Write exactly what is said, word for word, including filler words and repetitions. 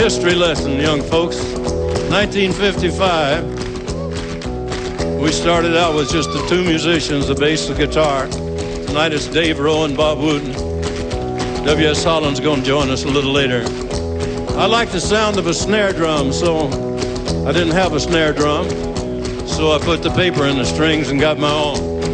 history lesson, young folks. nineteen fifty-five, we started out with just the two musicians, the bass and guitar. Tonight it's Dave Rowe and Bob Wooten. W S Holland's going to join us a little later. I like the sound of a snare drum, so I didn't have a snare drum, so I put the paper in the strings and got my own.